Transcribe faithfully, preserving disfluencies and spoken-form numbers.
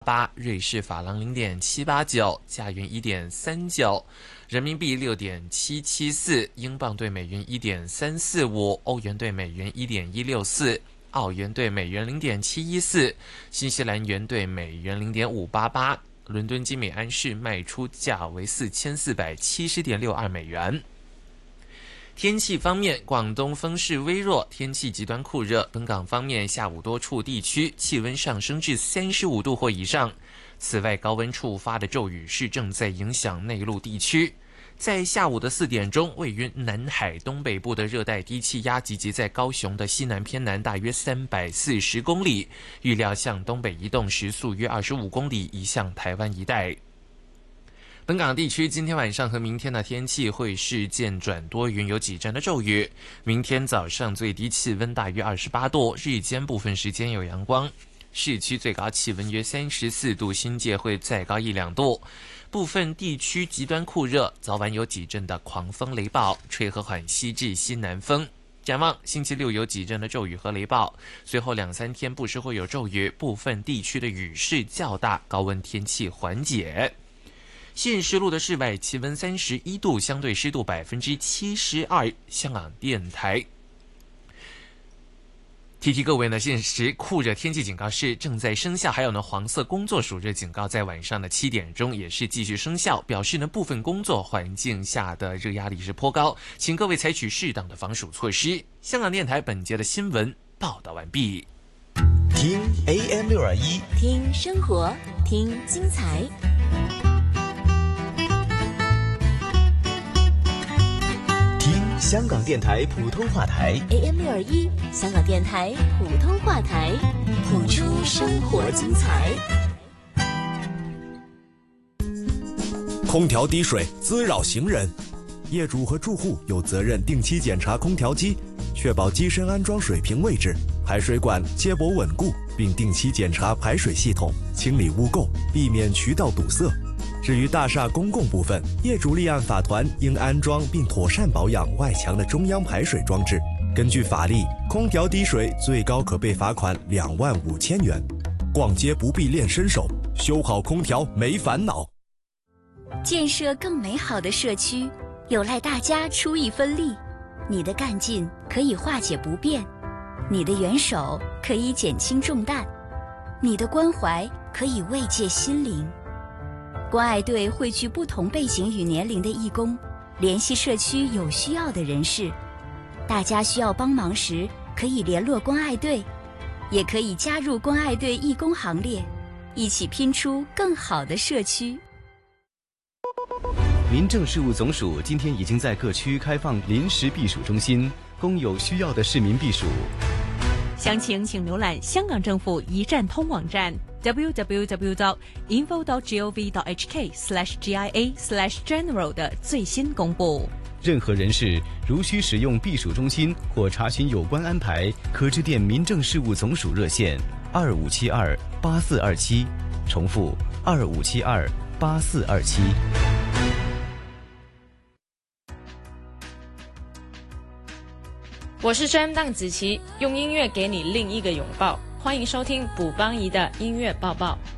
八，瑞士法郎零点七八九，加元一点三九，人民币六点七七四，英镑对美元一点三四五，欧元对美元一点一六四，澳元对美元零点七一四，新西兰元对美元零点五八八。伦敦金美安士卖出价为四千四百七十点六二美元。天气方面，广东风势微弱，天气极端酷热。本港方面，下午多处地区气温上升至三十五度或以上。此外，高温触发的骤雨是正在影响内陆地区。在下午的四点钟，位于南海东北部的热带低气压集结在高雄的西南偏南大约三百四十公里，预料向东北移动，时速约二十五公里，移向台湾一带。本港地区今天晚上和明天的天气会是渐转多云，有几阵的骤雨。明天早上最低气温大约二十八度，日间部分时间有阳光。市区最高气温约三十四度，新界会再高一两度。部分地区极端酷热，早晚有几阵的狂风雷暴，吹和缓西至西南风。展望星期六有几阵的骤雨和雷暴，随后两三天不时会有骤雨，部分地区的雨势较大，高温天气缓解。现时录的室外气温三十一度，相对湿度百分之七十二。香港电台提提各位呢，现时酷热天气警告是正在生效，还有呢黄色工作暑热警告在晚上的七点钟也是继续生效，表示呢部分工作环境下的热压力是颇高，请各位采取适当的防暑措施。香港电台本节的新闻报道完毕。 听 A M 六二一， 听生活，听精彩。 香港电台普通话台 A M 六二一，香港电台普通话台，谱出生活精彩。 空调滴水滋扰行人，业主和住户有责任定期检查空调机，确保机身安装水平位置，排水管接驳稳固，并定期检查排水系统，清理污垢，避免渠道堵塞。至于大厦公共部分，业主立案法团应安装并妥善保养外墙的中央排水装置。根据法例，空调滴水最高可被罚款两万五千元。逛街不必练身手，修好空调没烦恼。 建设更美好的社区，有赖大家出一分力。你的干劲可以化解不便，你的援手可以减轻重担，你的关怀可以慰藉心灵。关爱队汇聚不同背景与年龄的义工，联系社区有需要的人士。大家需要帮忙时，可以联络关爱队，也可以加入关爱队义工行列，一起拼出更好的社区。 民政事务总署今天已经在各区开放临时避暑中心，供有需要的市民避暑。 详情请浏览香港政府一站通网站 double-u double-u double-u dot info dot gov dot h k slash g i a slash general 的最新公布。 任何人士如需使用避暑中心或查询有关安排，可致电民政事务总署热线二五七二八四二七，重复二五七二八四二七。 我是詹荡子琪，用音乐给你另一个拥抱。欢迎收听卜邦仪的音乐报报。